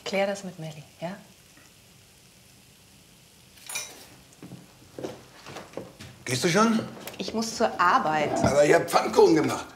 Klär das mit Melli, ja? Gehst du schon? Ich muss zur Arbeit. Aber ich habe Pfannkuchen gemacht.